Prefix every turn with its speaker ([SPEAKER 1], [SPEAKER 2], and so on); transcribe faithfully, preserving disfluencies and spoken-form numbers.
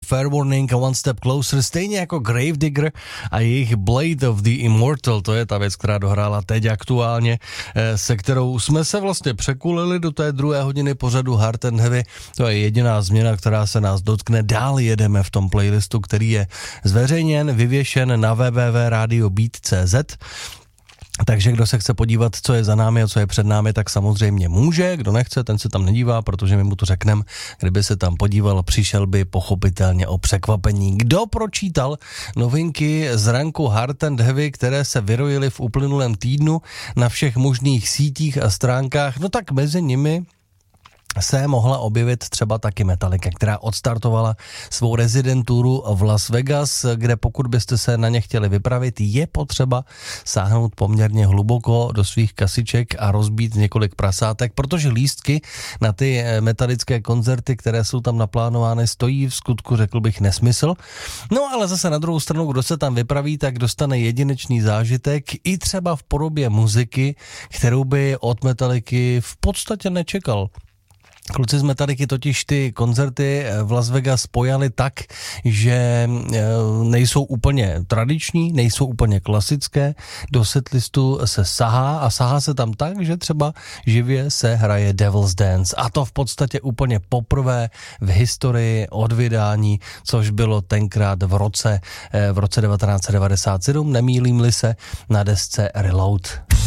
[SPEAKER 1] Fair Warning a One Step Closer, stejně jako Gravedigger a jejich Blade of the Immortal, to je ta věc, která dohrála teď aktuálně, se kterou jsme se vlastně překulili do té druhé hodiny pořadu Hard and Heavy. To je jediná změna, která se nás dotkne. Dál jedeme v tom playlistu, který je zveřejněn, vyvěšen na w w w tečka radio beat tečka c z. Takže kdo se chce podívat, co je za námi a co je před námi, tak samozřejmě může. Kdo nechce, ten se tam nedívá, protože my mu to řekneme. Kdyby se tam podíval, přišel by pochopitelně o překvapení. Kdo pročítal novinky z ranku Hard and Heavy, které se vyrojily v uplynulém týdnu na všech možných sítích a stránkách, no tak mezi nimi se mohla objevit třeba taky Metallica, která odstartovala svou rezidenturu v Las Vegas, kde pokud byste se na ně chtěli vypravit, je potřeba sáhnout poměrně hluboko do svých kasiček a rozbít několik prasátek, protože lístky na ty metalické koncerty, které jsou tam naplánovány, stojí v skutku, řekl bych, nesmysl. No ale zase na druhou stranu, kdo se tam vypraví, tak dostane jedinečný zážitek i třeba v podobě muziky, kterou by od Metalliky v podstatě nečekal. Kluci z Metalliky totiž ty koncerty v Las Vegas spojali tak, že nejsou úplně tradiční, nejsou úplně klasické. Do setlistu se sahá a sahá se tam tak, že třeba živě se hraje Devil's Dance. A to v podstatě úplně poprvé v historii od vydání, což bylo tenkrát v roce, v roce devatenáct set devadesát sedm, nemýlím-li se, na desce Reload.